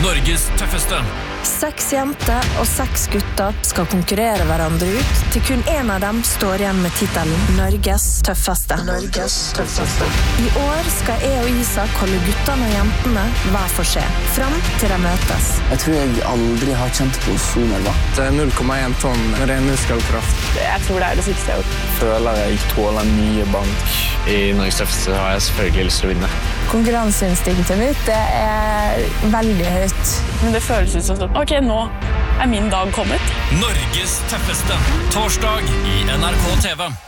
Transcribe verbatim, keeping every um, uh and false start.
Norges tøffeste. Seks jenter og seks gutter skal konkurrere hverandre ut, til kun en av dem står igjen med titelen Norges tøffeste. Norges tøffeste. I år skal jeg og Isak holde guttene og jentene hver for seg, fram til de møtes. Jeg tror jeg aldri har kjent på ozonelva. Det er null komma én tonn med ren muskelkraft. Jeg tror det er det sykeste jeg har gjort. Føler jeg tåler mye bank. I Norges tøffeste har jeg selvfølgelig lyst til å vinne. Konkurranseinstinktet mitt, det er veldig høyt. Men det føles ut som sånn, ok, nå er min dag kommet. Norges tøffeste. Torsdag i N R K T V.